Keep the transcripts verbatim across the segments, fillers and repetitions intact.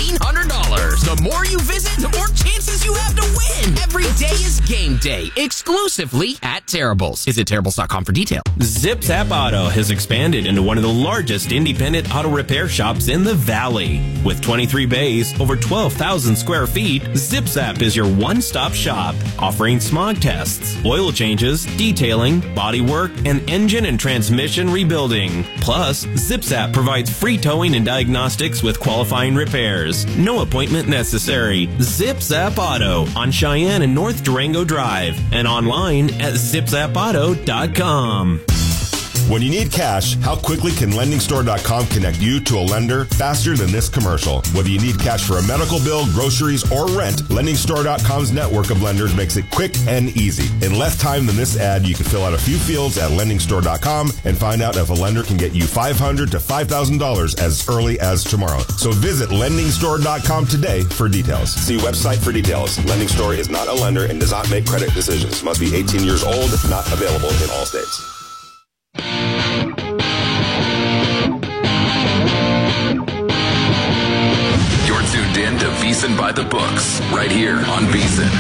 fifteen hundred dollars. The more you visit, the more chances you have to win. Every day is game day, exclusively at Terrible's. Visit Terrible's dot com for details. Zip Zap Auto has expanded into one of the largest independent auto repair shops in the Valley. With twenty-three bays, over twelve thousand square feet, Zip Zap is your one-stop shop, offering smog tests, oil changes, detailing, body work, and engine and transmission rebuilding. Plus, Zip Zap provides free towing and diagnostics with qualifying repairs. No appointment necessary. Zip Zap Auto on Cheyenne and North Durango Drive and online at zip zap auto dot com. When you need cash, how quickly can lending store dot com connect you to a lender faster than this commercial? Whether you need cash for a medical bill, groceries, or rent, lending store dot com's network of lenders makes it quick and easy. In less time than this ad, you can fill out a few fields at lending store dot com and find out if a lender can get you five hundred dollars to five thousand dollars as early as tomorrow. So visit lending store dot com today for details. See website for details. Lending Store is not a lender and does not make credit decisions. Must be eighteen years old. Not available in all states. You're tuned in to VEASAN by the Books, right here on VEASAN.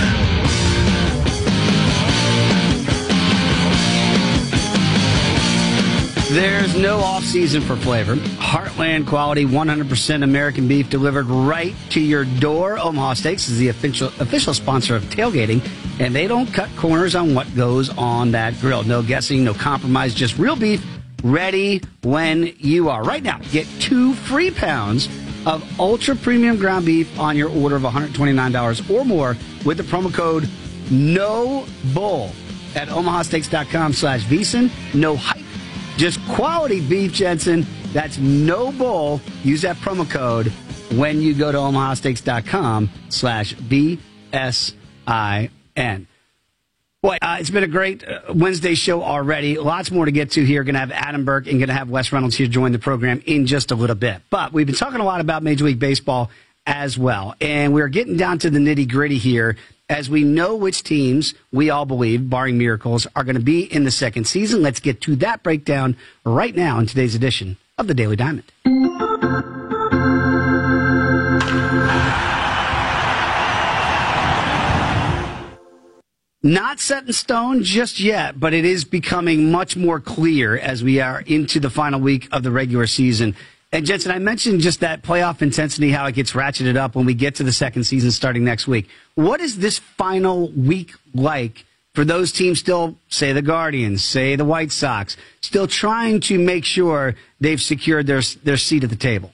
There's no off-season for flavor. Heartland quality, one hundred percent American beef delivered right to your door. Omaha Steaks is the official official sponsor of tailgating, and they don't cut corners on what goes on that grill. No guessing, no compromise, just real beef ready when you are. Right now, get two free pounds of ultra-premium ground beef on your order of one hundred twenty-nine dollars or more with the promo code NOBULL at omaha steaks dot com slash VEASAN. No hype. Just quality beef, Jensen. That's no bull. Use that promo code when you go to omaha steaks dot com slash B S I N. Boy, uh, it's been a great uh, Wednesday show already. Lots more to get to here. Going to have Adam Burke and going to have Wes Reynolds here join the program in just a little bit. But we've been talking a lot about Major League Baseball as well. And we're getting down to the nitty-gritty here as we know which teams we all believe, barring miracles, are going to be in the second season. Let's get to that breakdown right now in today's edition of the Daily Diamond. Not set in stone just yet, but it is becoming much more clear as we are into the final week of the regular season. And Jensen, I mentioned just that playoff intensity, how it gets ratcheted up when we get to the second season starting next week. What is this final week like for those teams still, say the Guardians, say the White Sox, still trying to make sure they've secured their their seat at the table?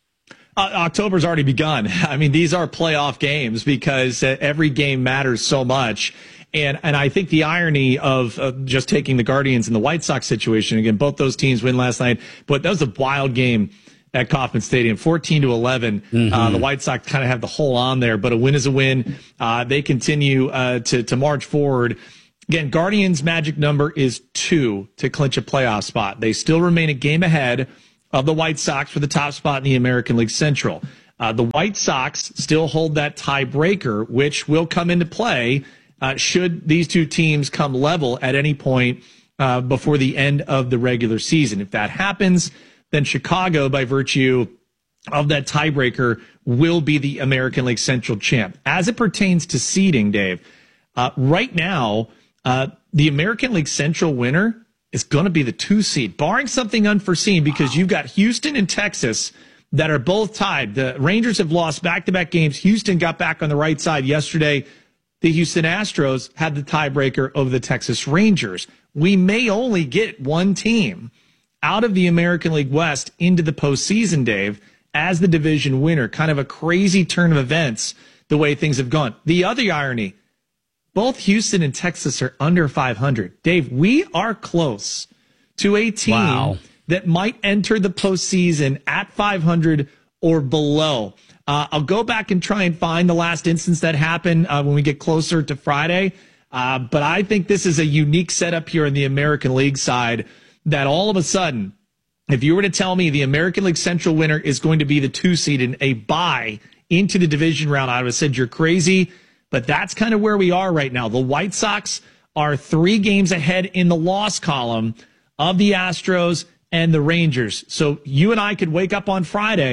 Uh, October's already begun. I mean, these are playoff games because uh, every game matters so much. And and I think the irony of uh, just taking the Guardians and the White Sox situation, again, both those teams win last night, but that was a wild game at Kauffman Stadium, fourteen to eleven. Mm-hmm. Uh, the White Sox kind of have the hole on there, but a win is a win. Uh, they continue uh, to, to march forward. Again, Guardians' magic number is two to clinch a playoff spot. They still remain a game ahead of the White Sox for the top spot in the American League Central. Uh, the White Sox still hold that tiebreaker, which will come into play Uh, should these two teams come level at any point uh, before the end of the regular season. If that happens, then Chicago, by virtue of that tiebreaker, will be the American League Central champ. As it pertains to seeding, Dave, uh, right now, uh, the American League Central winner is going to be the two seed, barring something unforeseen, because you've got Houston and Texas that are both tied. The Rangers have lost back-to-back games. Houston got back on the right side yesterday. The Houston Astros had the tiebreaker over the Texas Rangers. We may only get one team out of the American League West into the postseason, Dave, as the division winner. Kind of a crazy turn of events, the way things have gone. The other irony, both Houston and Texas are under five hundred. Dave, we are close to a team wow. that might enter the postseason at five hundred or below. Uh, I'll go back and try and find the last instance that happened uh, when we get closer to Friday. Uh, but I think this is a unique setup here in the American League side that all of a sudden, if you were to tell me the American League Central winner is going to be the two seed in a bye into the division round, I would have said you're crazy. But that's kind of where we are right now. The White Sox are three games ahead in the loss column of the Astros and the Rangers. So you and I could wake up on Friday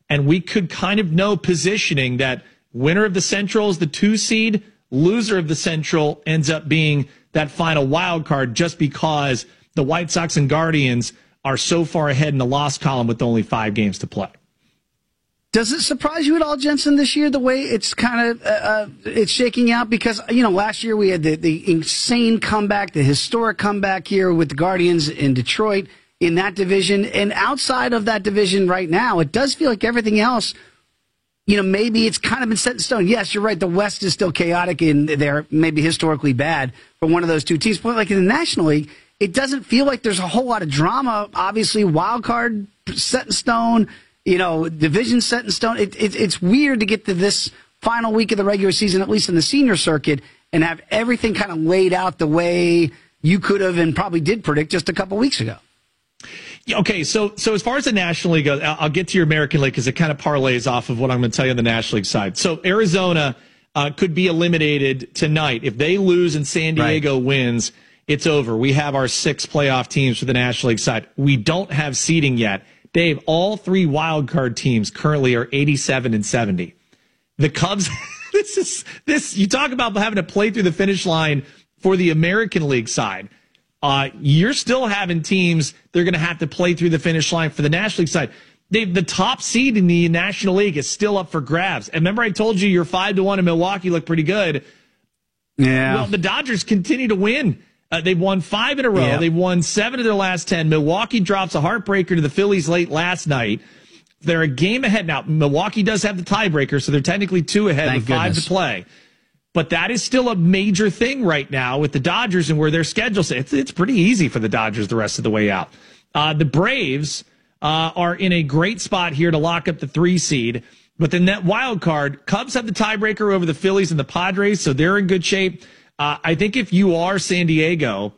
and we could kind of know positioning that winner of the Central is the two seed, loser of the Central ends up being that final wild card just because the White Sox and Guardians are so far ahead in the loss column with only five games to play. Does it surprise you at all, Jensen, this year, the way it's kind of uh, uh, it's shaking out? Because, you know, last year we had the, the insane comeback, the historic comeback here with the Guardians in Detroit in that division. And outside of that division right now, it does feel like everything else, you know, maybe it's kind of been set in stone. Yes, you're right. The West is still chaotic and they're maybe historically bad for one of those two teams. But like in the National League, it doesn't feel like there's a whole lot of drama. Obviously, wild card set in stone. You know, division set in stone. It, it, it's weird to get to this final week of the regular season, at least in the senior circuit, and have everything kind of laid out the way you could have and probably did predict just a couple weeks ago. Okay, so so as far as the National League goes, I'll get to your American League because it kind of parlays off of what I'm going to tell you on the National League side. So Arizona uh, could be eliminated tonight. If they lose and San Diego right. wins, it's over. We have our six playoff teams for the National League side. We don't have seeding yet. Dave, all three wild card teams currently are eighty-seven and seventy. The Cubs, this is this. You talk about having to play through the finish line for the American League side. Uh, you're still having teams they're going to have to play through the finish line for the National League side. Dave, the top seed in the National League is still up for grabs. And remember, I told you your five to one in Milwaukee looked pretty good. Yeah. Well, the Dodgers continue to win. Uh, they've won five in a row. Yep. They've won seven of their last ten. Milwaukee drops a heartbreaker to the Phillies late last night. They're a game ahead now. Milwaukee does have the tiebreaker, so they're technically two ahead Thank with five goodness. to play. But that is still a major thing right now with the Dodgers and where their schedule is. It's, it's pretty easy for the Dodgers the rest of the way out. Uh, the Braves uh, are in a great spot here to lock up the three seed. But the net wild card, Cubs have the tiebreaker over the Phillies and the Padres, so they're in good shape. Uh, I think if you are San Diego,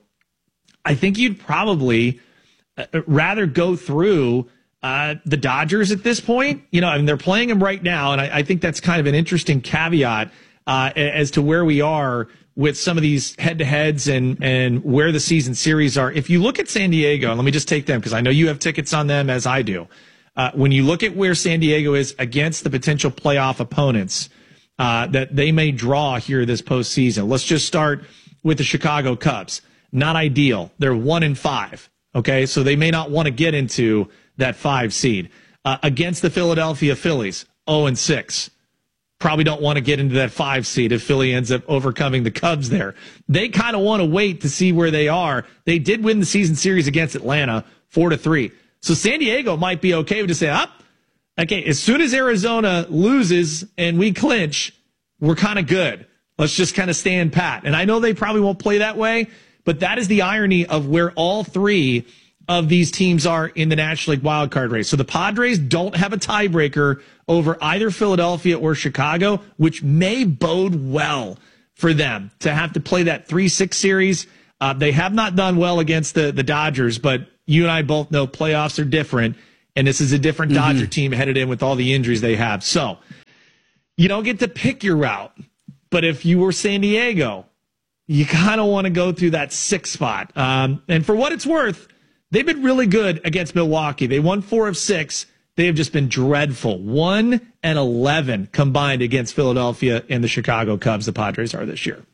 I think you'd probably uh, rather go through uh, the Dodgers at this point. You know, I mean, they're playing them right now, and I, I think that's kind of an interesting caveat uh, as to where we are with some of these head-to-heads and, and where the season series are. If you look at San Diego, and let me just take them because I know you have tickets on them as I do. Uh, when you look at where San Diego is against the potential playoff opponents, Uh, that they may draw here this postseason. Let's just start with the Chicago Cubs. Not ideal. They're one and five. Okay, so they may not want to get into that five seed. Uh, against the Philadelphia Phillies, oh and six. Probably don't want to get into that five seed if Philly ends up overcoming the Cubs there. They kind of want to wait to see where they are. They did win the season series against Atlanta, four to three. So San Diego might be okay with to say, up. Okay, as soon as Arizona loses and we clinch, we're kind of good. Let's just kind of stand pat. And I know they probably won't play that way, but that is the irony of where all three of these teams are in the National League wildcard race. So the Padres don't have a tiebreaker over either Philadelphia or Chicago, which may bode well for them to have to play that three six series. Uh, they have not done well against the, the Dodgers, but you and I both know playoffs are different. And this is a different mm-hmm. Dodger team headed in with all the injuries they have. So you don't get to pick your route. But if you were San Diego, you kind of want to go through that sixth spot. Um, and for what it's worth, they've been really good against Milwaukee. They won four of six. They have just been dreadful. one and eleven combined against Philadelphia and the Chicago Cubs, the Padres are this year.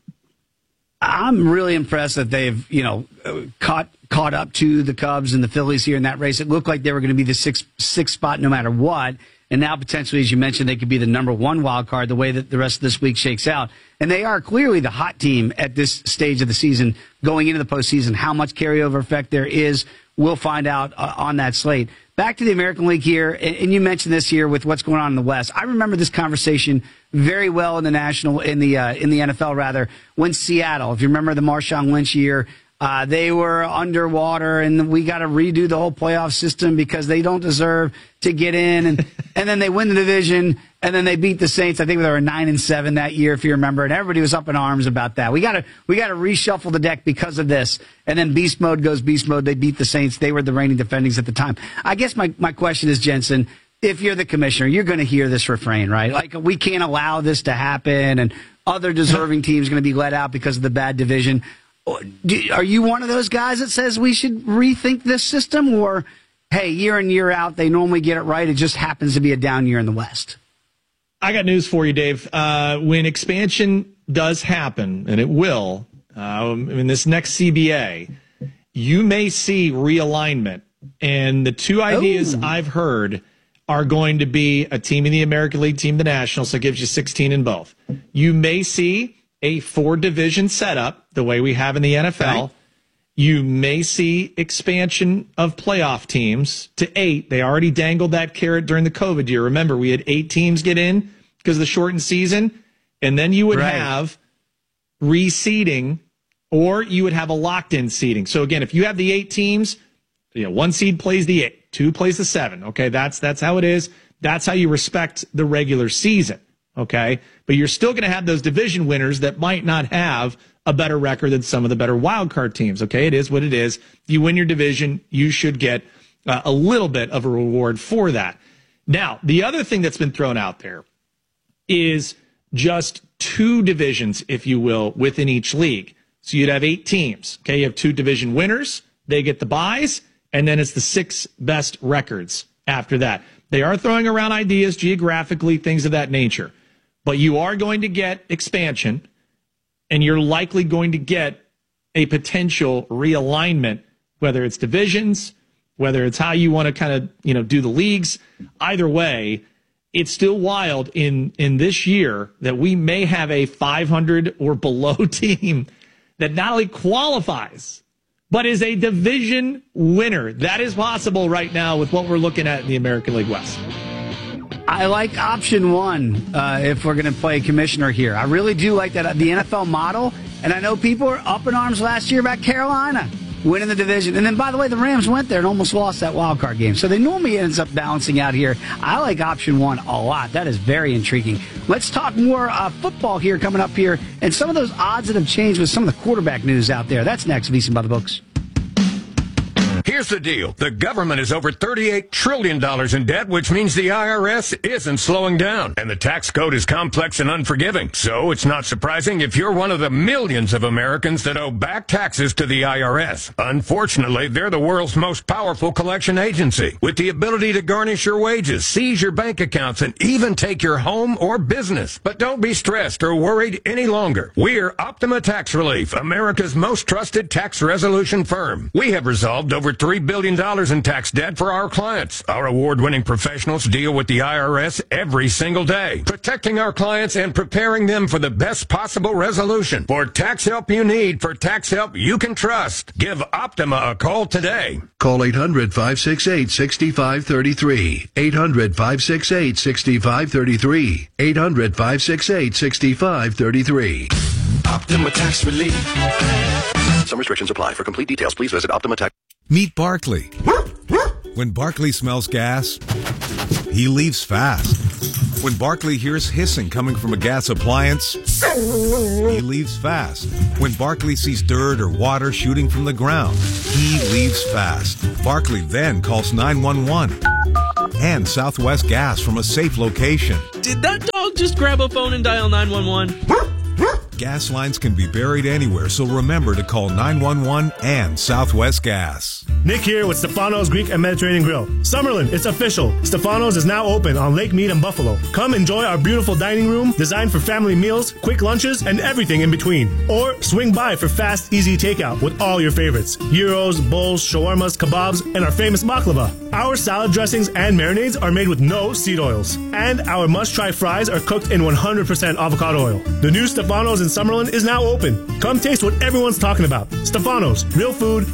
I'm really impressed that they've, you know, caught caught up to the Cubs and the Phillies here in that race. It looked like they were going to be the sixth, sixth spot no matter what. And now potentially, as you mentioned, they could be the number one wild card the way that the rest of this week shakes out. And they are clearly the hot team at this stage of the season going into the postseason. How much carryover effect there is, we'll find out uh, on that slate. Back to the American League here, and, and you mentioned this here with what's going on in the West. I remember this conversation very well in the national, in the uh, in the N F L rather, when Seattle, if you remember the Marshawn Lynch year, uh, they were underwater, and we got to redo the whole playoff system because they don't deserve to get in, and and then they win the division, and then they beat the Saints. I think they were nine and seven that year, if you remember, and everybody was up in arms about that. We got to we got to reshuffle the deck because of this, and then beast mode goes beast mode. They beat the Saints. They were the reigning defendings at the time. I guess my my question is, Jensen, if you're the commissioner, you're going to hear this refrain, right? Like, we can't allow this to happen, and other deserving teams are going to be let out because of the bad division. Are you one of those guys that says we should rethink this system, or hey, year in, year out, they normally get it right. It just happens to be a down year in the West. I got news for you, Dave. Uh, when expansion does happen, and it will, uh, in this next C B A, you may see realignment. And the two ideas Ooh. I've heard are going to be a team in the American League, team in the National, so it gives you sixteen in both. You may see a four-division setup, the way we have in the N F L. Okay. You may see expansion of playoff teams to eight. They already dangled that carrot during the COVID year. Remember, we had eight teams get in because of the shortened season, and then you would right. have reseeding, or you would have a locked-in seeding. So, again, if you have the eight teams, you know, one seed plays the eight, two plays the seven. Okay, that's that's how it is. That's how you respect the regular season. Okay, but you're still going to have those division winners that might not have a better record than some of the better wild card teams. Okay, it is what it is. You win your division, you should get uh, a little bit of a reward for that. Now, the other thing that's been thrown out there is just two divisions, if you will, within each league. So you'd have eight teams. Okay, you have two division winners. They get the buys. And then it's the six best records after that. They are throwing around ideas geographically, things of that nature. But you are going to get expansion, and you're likely going to get a potential realignment, whether it's divisions, whether it's how you want to kind of, you know, do the leagues. Either way, it's still wild in, in this year that we may have a five hundred or below team that not only qualifies, but is a division winner. That is possible right now with what we're looking at in the American League West. I like option one uh, if we're going to play commissioner here. I really do like that, the N F L model. And I know people were up in arms last year about Carolina winning the division. And then, by the way, the Rams went there and almost lost that wild card game. So they normally ends up balancing out here. I like option one a lot. That is very intriguing. Let's talk more uh, football here coming up here and some of those odds that have changed with some of the quarterback news out there. That's next, VSiN by the Books. Here's the deal. The government is over thirty-eight trillion dollars in debt, which means the I R S isn't slowing down. And the tax code is complex and unforgiving. So it's not surprising if you're one of the millions of Americans that owe back taxes to the I R S. Unfortunately, they're the world's most powerful collection agency, with the ability to garnish your wages, seize your bank accounts, and even take your home or business. But don't be stressed or worried any longer. We're Optima Tax Relief, America's most trusted tax resolution firm. We have resolved over three billion dollars in tax debt for our clients. Our award-winning professionals deal with the I R S every single day, protecting our clients and preparing them for the best possible resolution. For tax help you need, for tax help you can trust, give Optima a call today. Call eight hundred, five six eight, six five three three. eight hundred, five six eight, six five three three. eight hundred, five six eight, six five three three. Optima Tax Relief. Some restrictions apply. For complete details, please visit Optima Tax. Meet Barkley. When Barkley smells gas, he leaves fast. When Barkley hears hissing coming from a gas appliance, he leaves fast. When Barkley sees dirt or water shooting from the ground, he leaves fast. Barkley then calls nine one one and Southwest Gas from a safe location. Did that dog just grab a phone and dial nine one one? Gas lines can be buried anywhere, so remember to call nine one one and Southwest Gas. Nick here with Stefano's Greek and Mediterranean Grill. Summerlin, it's official. Stefano's is now open on Lake Mead and Buffalo. Come enjoy our beautiful dining room designed for family meals, quick lunches, and everything in between. Or swing by for fast, easy takeout with all your favorites. Gyros, bowls, shawarmas, kebabs, and our famous baklava. Our salad dressings and marinades are made with no seed oils. And our must-try fries are cooked in one hundred percent avocado oil. The new Stefano's in Summerlin is now open. Come taste what everyone's talking about. Stefano's, real food,